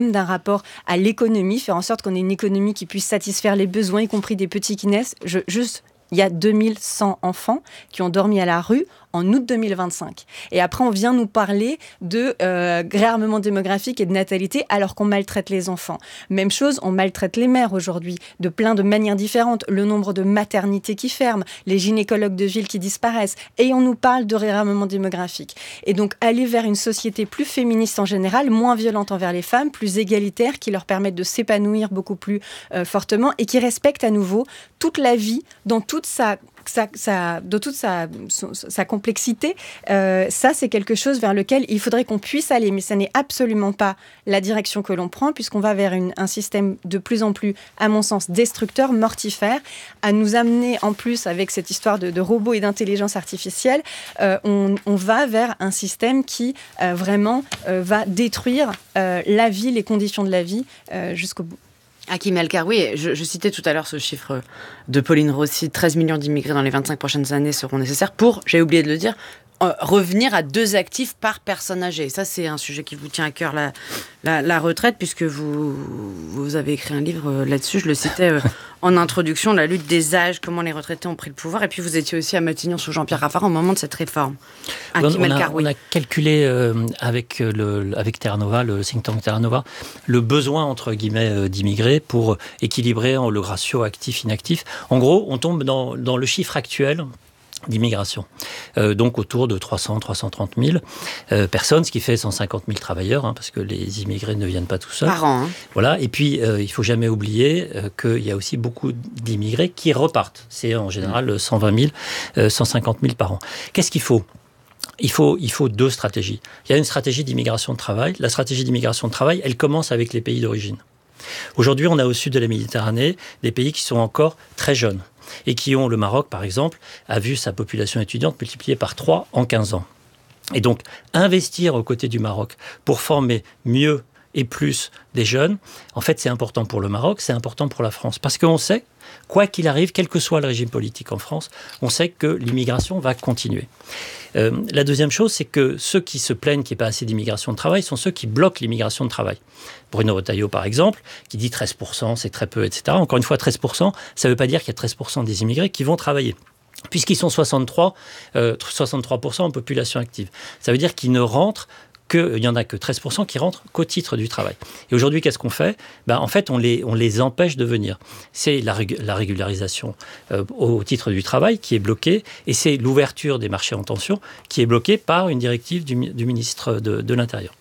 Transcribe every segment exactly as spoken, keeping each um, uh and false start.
d'un rapport à l'économie, faire en sorte qu'on ait une économie qui puisse satisfaire les besoins, y compris des petits qui naissent. Je, juste, il y a deux mille cent enfants qui ont dormi à la rue en août deux mille vingt-cinq. Et après, on vient nous parler de euh, réarmement démographique et de natalité alors qu'on maltraite les enfants. Même chose, on maltraite les mères aujourd'hui, de plein de manières différentes. Le nombre de maternités qui ferment, les gynécologues de ville qui disparaissent. Et on nous parle de réarmement démographique. Et donc, aller vers une société plus féministe en général, moins violente envers les femmes, plus égalitaire, qui leur permette de s'épanouir beaucoup plus euh, fortement et qui respecte à nouveau toute la vie dans toute sa... Sa, sa, de toute sa, sa, sa complexité, euh, ça c'est quelque chose vers lequel il faudrait qu'on puisse aller, mais ça n'est absolument pas la direction que l'on prend, puisqu'on va vers une, un système de plus en plus, à mon sens, destructeur, mortifère, à nous amener en plus avec cette histoire de, de robots et d'intelligence artificielle, euh, on, on va vers un système qui euh, vraiment euh, va détruire euh, la vie, les conditions de la vie euh, jusqu'au bout. Hakim El Karoui, je, je citais tout à l'heure ce chiffre de Pauline Rossi, treize millions d'immigrés dans les vingt-cinq prochaines années seront nécessaires pour, j'ai oublié de le dire, euh, revenir à deux actifs par personne âgée. Ça, c'est un sujet qui vous tient à cœur, la, la, la retraite, puisque vous, vous avez écrit un livre là-dessus, je le citais euh, en introduction, la lutte des âges, comment les retraités ont pris le pouvoir, et puis vous étiez aussi à Matignon sous Jean-Pierre Raffarin au moment de cette réforme. Hakim El Karoui. On a calculé euh, avec, le, avec Terra Nova, le think tank Terra Nova, le besoin, entre guillemets, euh, d'immigrés pour équilibrer le ratio actif-inactif. En gros, on tombe dans, dans le chiffre actuel d'immigration. Euh, donc autour de trois cents à trois cent trente mille euh, personnes, ce qui fait cent cinquante mille travailleurs, hein, parce que les immigrés ne viennent pas tout seuls. Par an. Hein. Voilà. Et puis, euh, il ne faut jamais oublier euh, qu'il y a aussi beaucoup d'immigrés qui repartent. C'est en général cent vingt mille, euh, cent cinquante mille par an. Qu'est-ce qu'il faut ? Il faut, il faut deux stratégies. Il y a une stratégie d'immigration de travail. La stratégie d'immigration de travail, elle commence avec les pays d'origine. Aujourd'hui, on a au sud de la Méditerranée des pays qui sont encore très jeunes et qui ont, le Maroc par exemple, a vu sa population étudiante multipliée par trois en quinze ans. Et donc, investir aux côtés du Maroc pour former mieux et plus des jeunes, en fait, c'est important pour le Maroc, c'est important pour la France. Parce qu'on sait, quoi qu'il arrive, quel que soit le régime politique en France, on sait que l'immigration va continuer. Euh, la deuxième chose, c'est que ceux qui se plaignent qu'il n'y ait pas assez d'immigration de travail sont ceux qui bloquent l'immigration de travail. Bruno Retailleau, par exemple, qui dit treize pour cent, c'est très peu, et cetera. Encore une fois, treize pour cent, ça ne veut pas dire qu'il y a treize pour cent des immigrés qui vont travailler. Puisqu'ils sont soixante-trois, euh, soixante-trois pour cent en population active. Ça veut dire qu'ils ne rentrent qu'il n'y en a que treize pour cent qui rentrent qu'au titre du travail. Et aujourd'hui, qu'est-ce qu'on fait ? Ben, en fait, on les, on les empêche de venir. C'est la, rég- la régularisation euh, au titre du travail qui est bloquée, et c'est l'ouverture des marchés en tension qui est bloquée par une directive du, du ministre de, de l'Intérieur.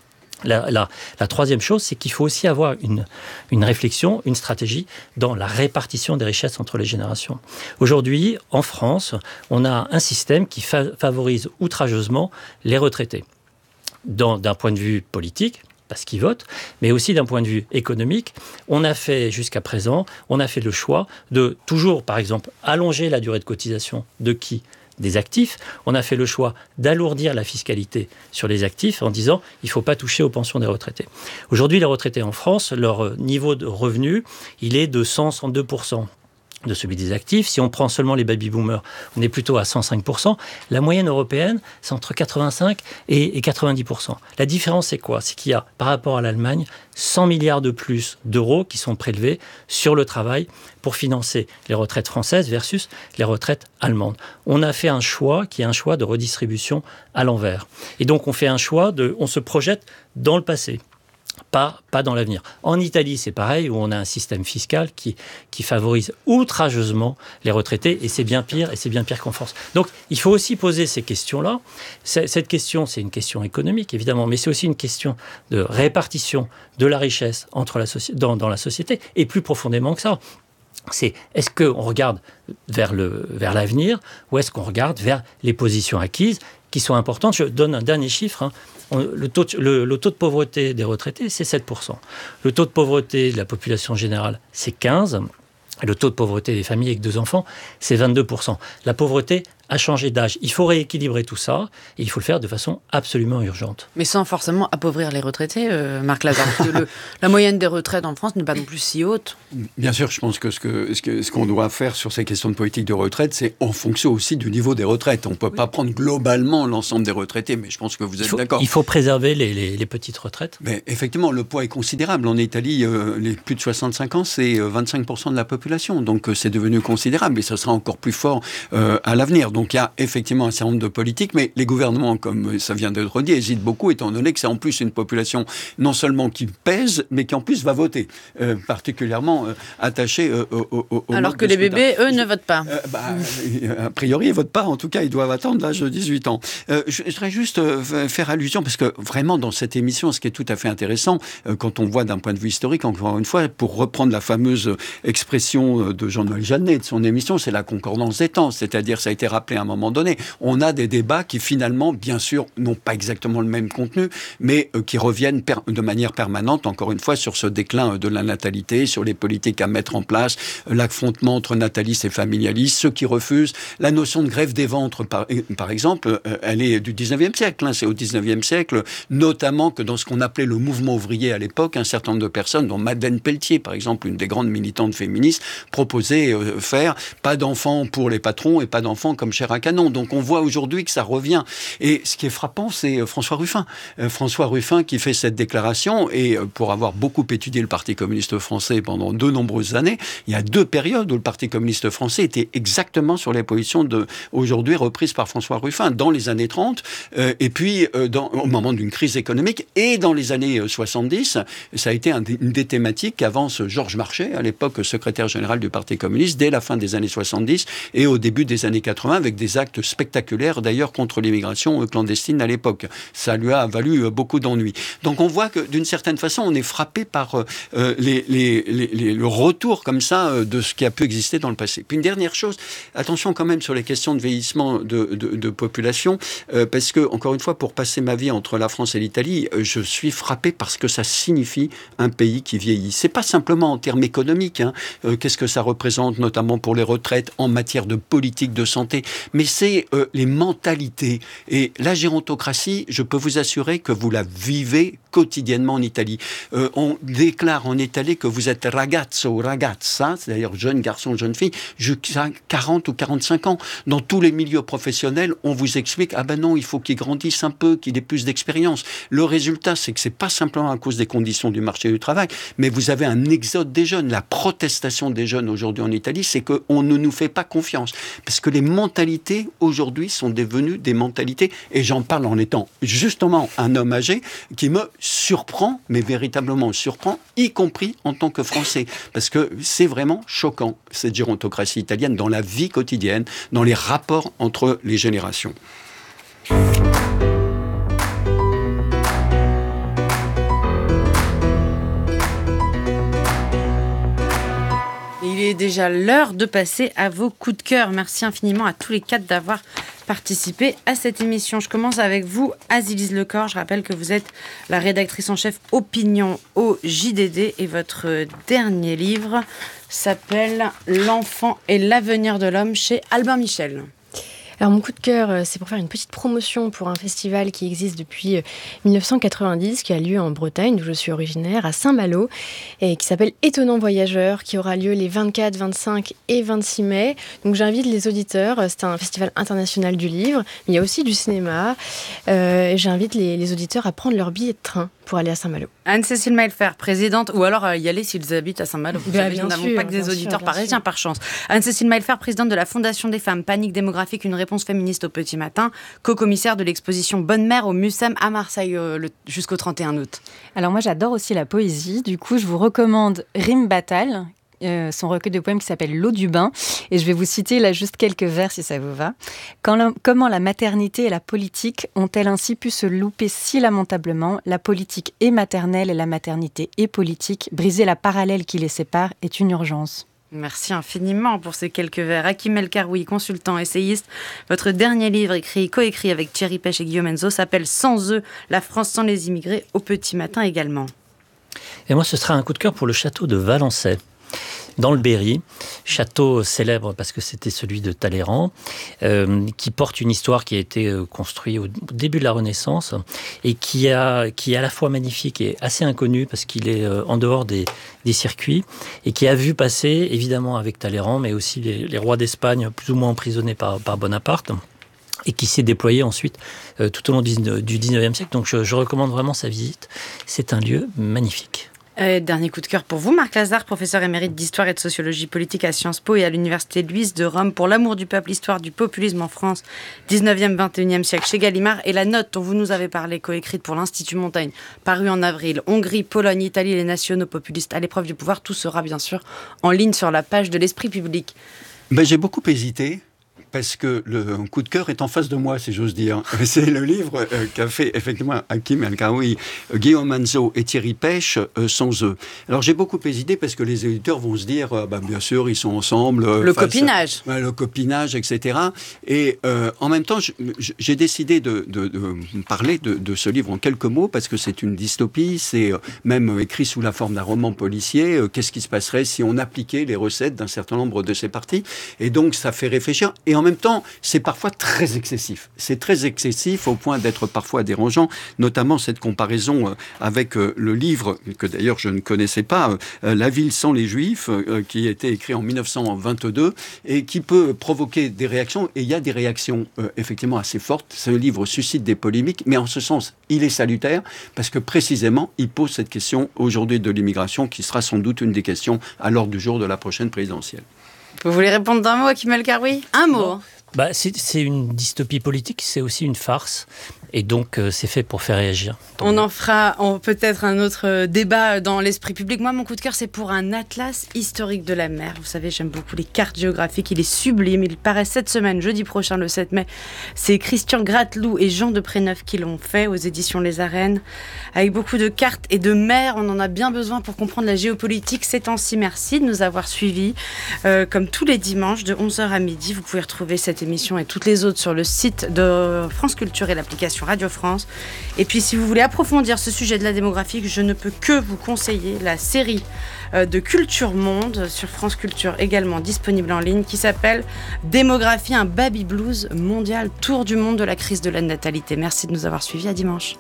La, la, la troisième chose, c'est qu'il faut aussi avoir une, une réflexion, une stratégie dans la répartition des richesses entre les générations. Aujourd'hui, en France, on a un système qui fa- favorise outrageusement les retraités. Dans, d'un point de vue politique, parce qu'ils votent, mais aussi d'un point de vue économique, on a fait jusqu'à présent, on a fait le choix de toujours, par exemple, allonger la durée de cotisation de qui ? Des actifs. On a fait le choix d'alourdir la fiscalité sur les actifs en disant il ne faut pas toucher aux pensions des retraités. Aujourd'hui, les retraités en France, leur niveau de revenu, il est de cent à cent deux pour cent. De celui des actifs. Si on prend seulement les baby-boomers, on est plutôt à cent cinq pour cent. La moyenne européenne, c'est entre quatre-vingt-cinq et quatre-vingt-dix pour cent. La différence, c'est quoi ? C'est qu'il y a, par rapport à l'Allemagne, cent milliards de plus d'euros qui sont prélevés sur le travail pour financer les retraites françaises versus les retraites allemandes. On a fait un choix qui est un choix de redistribution à l'envers. Et donc, on fait un choix de... On se projette dans le passé. Pas, pas dans l'avenir. En Italie, c'est pareil, où on a un système fiscal qui, qui favorise outrageusement les retraités, et c'est bien pire, et c'est bien pire qu'en France. Donc, il faut aussi poser ces questions-là. C'est, cette question, c'est une question économique, évidemment, mais c'est aussi une question de répartition de la richesse entre la soci- dans, dans la société, et plus profondément que ça. C'est est-ce qu'on regarde vers, le, vers l'avenir, ou est-ce qu'on regarde vers les positions acquises, qui sont importantes. Je donne un dernier chiffre, hein. Le taux, de, le, le taux de pauvreté des retraités, c'est sept pour cent. Le taux de pauvreté de la population générale, c'est quinze pour cent. Et le taux de pauvreté des familles avec deux enfants, c'est vingt-deux pour cent. La pauvreté à changer d'âge. Il faut rééquilibrer tout ça et il faut le faire de façon absolument urgente. Mais sans forcément appauvrir les retraités, euh, Marc Lazare, parce que le, la moyenne des retraites en France n'est pas non plus si haute. Bien sûr, je pense que ce, que, ce, que, ce qu'on doit faire sur ces questions de politique de retraite, c'est en fonction aussi du niveau des retraites. On ne peut oui. pas prendre globalement l'ensemble des retraités, mais je pense que vous êtes il faut, d'accord. Il faut préserver les, les, les petites retraites. Mais effectivement, le poids est considérable. En Italie, euh, les plus de soixante-cinq ans, c'est vingt-cinq pour cent de la population. Donc euh, c'est devenu considérable et ce sera encore plus fort euh, à l'avenir. Donc il y a effectivement un certain nombre de politiques, mais les gouvernements, comme ça vient d'être dit, hésitent beaucoup, étant donné que c'est en plus une population non seulement qui pèse, mais qui en plus va voter, euh, particulièrement euh, attachée euh, au, au, au Alors que les bébés, eux, je, ne votent pas. Euh, bah, euh, a priori, ils ne votent pas. En tout cas, ils doivent attendre l'âge de dix-huit ans. Euh, je, je voudrais juste euh, faire allusion, parce que vraiment, dans cette émission, ce qui est tout à fait intéressant, euh, quand on voit d'un point de vue historique, encore une fois, pour reprendre la fameuse expression de Jean-Noël Jeannet de son émission, c'est la concordance des temps. C'est-à-dire, ça a été rappelé à un moment donné, on a des débats qui finalement, bien sûr, n'ont pas exactement le même contenu, mais euh, qui reviennent per- de manière permanente, encore une fois, sur ce déclin de la natalité, sur les politiques à mettre en place, euh, l'affrontement entre natalistes et familialistes, ceux qui refusent. La notion de grève des ventres, par, par exemple, euh, elle est du dix-neuvième siècle. Hein, c'est au dix-neuvième siècle, notamment que dans ce qu'on appelait le mouvement ouvrier à l'époque, un certain nombre de personnes, dont Madeleine Pelletier, par exemple, une des grandes militantes féministes, proposait euh, faire pas d'enfants pour les patrons et pas d'enfants comme chair à canon. Donc on voit aujourd'hui que ça revient. Et ce qui est frappant, c'est François Ruffin. Euh, François Ruffin qui fait cette déclaration, et euh, pour avoir beaucoup étudié le Parti communiste français pendant de nombreuses années, il y a deux périodes où le Parti communiste français était exactement sur les positions de, aujourd'hui reprises par François Ruffin, dans les années trente, euh, et puis euh, dans, au moment d'une crise économique, et dans les années soixante-dix, ça a été un, une des thématiques qu'avance Georges Marchais, à l'époque secrétaire général du Parti communiste, dès la fin des années soixante-dix et au début des années quatre-vingts, avec des actes spectaculaires d'ailleurs contre l'immigration clandestine à l'époque. Ça lui a valu beaucoup d'ennuis. Donc on voit que d'une certaine façon, on est frappé par euh, les, les, les, les, le retour comme ça de ce qui a pu exister dans le passé. Puis une dernière chose, attention quand même sur les questions de vieillissement de, de, de population, euh, parce que, encore une fois, pour passer ma vie entre la France et l'Italie, euh, je suis frappé parce que ça signifie un pays qui vieillit. C'est pas simplement en termes économiques, hein, euh, qu'est-ce que ça représente, notamment pour les retraites, en matière de politique de santé, mais c'est euh, les mentalités. Et la gérontocratie, je peux vous assurer que vous la vivez quotidiennement en Italie. Euh, on déclare en Italie que vous êtes ragazzo ou ragazza, c'est-à-dire jeune garçon, jeune fille, jusqu'à quarante ou quarante-cinq ans. Dans tous les milieux professionnels, on vous explique, ah ben non, il faut qu'il grandisse un peu, qu'il ait plus d'expérience. Le résultat, c'est que c'est pas simplement à cause des conditions du marché du travail, mais vous avez un exode des jeunes. La protestation des jeunes aujourd'hui en Italie, c'est qu'on ne nous fait pas confiance. Parce que les mentalités, aujourd'hui, sont devenues des mentalités, et j'en parle en étant justement un homme âgé, qui me surprend, mais véritablement surprend, y compris en tant que Français. Parce que c'est vraiment choquant, cette gérontocratie italienne, dans la vie quotidienne, dans les rapports entre les générations. Il est déjà l'heure de passer à vos coups de cœur. Merci infiniment à tous les quatre d'avoir participé à cette émission. Je commence avec vous, Azilise Lecor. Je rappelle que vous êtes la rédactrice en chef opinion au J D D et votre dernier livre s'appelle « L'enfant et l'avenir de l'homme » chez Albin Michel. Alors mon coup de cœur, c'est pour faire une petite promotion pour un festival qui existe depuis dix-neuf cent quatre-vingt-dix, qui a lieu en Bretagne, d'où je suis originaire, à Saint-Malo, et qui s'appelle Étonnant Voyageur, qui aura lieu les vingt-quatre, vingt-cinq et vingt-six mai. Donc j'invite les auditeurs, c'est un festival international du livre, mais il y a aussi du cinéma. Euh, j'invite les, les auditeurs à prendre leur billet de train pour aller à Saint-Malo. Anne-Cécile Maillefer, présidente, ou alors euh, y aller s'ils habitent à Saint-Malo. Vous bah, savez, nous n'avons pas que des auditeurs sûr, parisiens sûr. Par chance. Anne-Cécile Maillefer, présidente de la Fondation des femmes, Panique démographique, une réponse féministe au petit matin, co-commissaire de l'exposition Bonne Mère au Mucem à Marseille euh, le, jusqu'au trente et un août. Alors moi j'adore aussi la poésie, du coup je vous recommande Rime Batal, Euh, son recueil de poèmes qui s'appelle L'eau du bain. Et je vais vous citer là juste quelques vers si ça vous va. Quand la, comment la maternité et la politique ont-elles ainsi pu se louper si lamentablement? La politique est maternelle et la maternité est politique. Briser la parallèle qui les sépare est une urgence. Merci infiniment pour ces quelques vers. Hakim El Karoui, consultant, essayiste. Votre dernier livre, écrit, coécrit avec Thierry Pêche et Guillaume Enzo, s'appelle Sans eux, la France sans les immigrés, au petit matin également. Et moi, ce sera un coup de cœur pour le château de Valençay. dans le Berry, château célèbre parce que c'était celui de Talleyrand, euh, qui porte une histoire qui a été construite au début de la Renaissance et qui, a, qui est à la fois magnifique et assez inconnu parce qu'il est en dehors des, des circuits et qui a vu passer, évidemment avec Talleyrand, mais aussi les, les rois d'Espagne plus ou moins emprisonnés par, par Bonaparte, et qui s'est déployé ensuite euh, tout au long du dix-neuvième siècle. Donc je, je recommande vraiment sa visite. C'est un lieu magnifique. Euh, dernier coup de cœur pour vous, Marc Lazare, professeur émérite d'histoire et de sociologie politique à Sciences Po et à l'Université Louise de Rome pour l'amour du peuple, histoire du populisme en France, dix-neuvième vingt et unième siècle chez Gallimard. Et la note dont vous nous avez parlé, coécrite pour l'Institut Montaigne, parue en avril, Hongrie, Pologne, Italie, les nationaux populistes à l'épreuve du pouvoir, tout sera bien sûr en ligne sur la page de l'Esprit public. Ben, j'ai beaucoup hésité. Parce que le coup de cœur est en face de moi, si j'ose dire. C'est le livre euh, qu'a fait effectivement Hakim El-Karoui, euh, Guillaume Manzo et Thierry Pêche, euh, sans eux. Alors j'ai beaucoup hésité parce que les éditeurs vont se dire, euh, bah, bien sûr, ils sont ensemble. Euh, le copinage. À, euh, le copinage, et cetera. Et euh, en même temps, je, j'ai décidé de, de, de parler de, de ce livre en quelques mots parce que c'est une dystopie, c'est euh, même écrit sous la forme d'un roman policier. Euh, qu'est-ce qui se passerait si on appliquait les recettes d'un certain nombre de ces parties? Et donc ça fait réfléchir. Et en même temps, c'est parfois très excessif. C'est très excessif au point d'être parfois dérangeant, notamment cette comparaison avec le livre, que d'ailleurs je ne connaissais pas, La ville sans les Juifs, qui a été écrit en dix-neuf cent vingt-deux et qui peut provoquer des réactions. Et il y a des réactions effectivement assez fortes. Ce livre suscite des polémiques, mais en ce sens, il est salutaire parce que précisément, il pose cette question aujourd'hui de l'immigration qui sera sans doute une des questions à l'ordre du jour de la prochaine présidentielle. Vous voulez répondre d'un mot, Hakim El-Karoui? Un mot. Non. Bah, c'est, c'est une dystopie politique, c'est aussi une farce. Et donc, euh, c'est fait pour faire réagir. On en fera on, peut-être un autre euh, débat dans l'esprit public. Moi, mon coup de cœur, c'est pour un atlas historique de la mer. Vous savez, j'aime beaucoup les cartes géographiques. Il est sublime. Il paraît cette semaine, jeudi prochain, le sept mai. C'est Christian Gratteloup et Jean de Préneuf qui l'ont fait aux éditions Les Arènes. Avec beaucoup de cartes et de mers, on en a bien besoin pour comprendre la géopolitique ces temps-ci. Merci de nous avoir suivis. Euh, comme tous les dimanches, de onze heures à midi, vous pouvez retrouver cette émission et toutes les autres sur le site de France Culture et l'application Radio France. Et puis si vous voulez approfondir ce sujet de la démographie, je ne peux que vous conseiller la série de Culture Monde sur France Culture, également disponible en ligne, qui s'appelle Démographie, un baby blues mondial, tour du monde de la crise de la natalité. Merci de nous avoir suivis, à dimanche.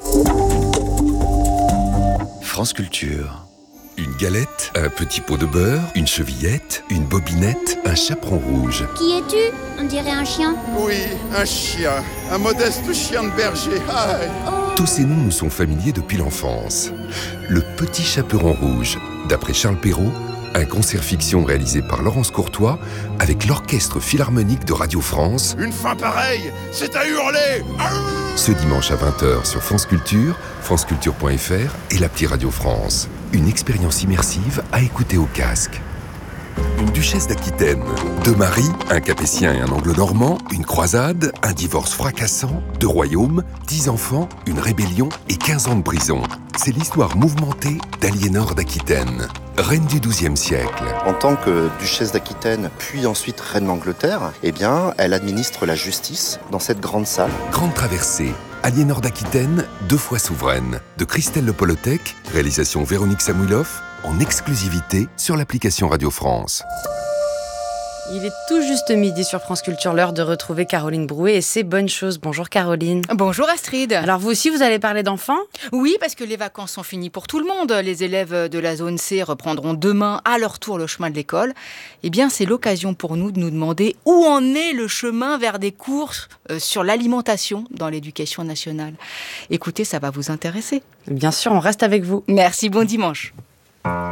France Culture. Une galette, un petit pot de beurre, une chevillette, une bobinette, un chaperon rouge. Qui es-tu? On dirait un chien. Oui, un chien. Un modeste chien de berger. Aïe. Oh. Tous ces noms nous sont familiers depuis l'enfance. Le petit chaperon rouge, d'après Charles Perrault, un concert fiction réalisé par Laurence Courtois avec l'Orchestre Philharmonique de Radio France. Une fin pareille, c'est à hurler. Ce dimanche à vingt heures sur France Culture, franceculture point f r et l'appli Radio France. Une expérience immersive à écouter au casque. Une duchesse d'Aquitaine, deux maris, un capétien et un anglo-normand, une croisade, un divorce fracassant, deux royaumes, dix enfants, une rébellion et quinze ans de prison. C'est l'histoire mouvementée d'Aliénor d'Aquitaine, reine du douzième siècle. En tant que duchesse d'Aquitaine, puis ensuite reine d'Angleterre, eh bien, elle administre la justice dans cette grande salle. Grande traversée, Aliénor d'Aquitaine, deux fois souveraine, de Christelle Le Polotec, réalisation Véronique Samouilov, en exclusivité sur l'application Radio France. Il est tout juste midi sur France Culture, l'heure de retrouver Caroline Brouet et ses bonnes choses. Bonjour Caroline. Bonjour Astrid. Alors vous aussi, vous allez parler d'enfants ? Oui, parce que les vacances sont finies pour tout le monde. Les élèves de la zone C reprendront demain à leur tour le chemin de l'école. Eh bien, c'est l'occasion pour nous de nous demander où en est le chemin vers des cours sur l'alimentation dans l'éducation nationale. Écoutez, ça va vous intéresser. Bien sûr, on reste avec vous. Merci, bon dimanche.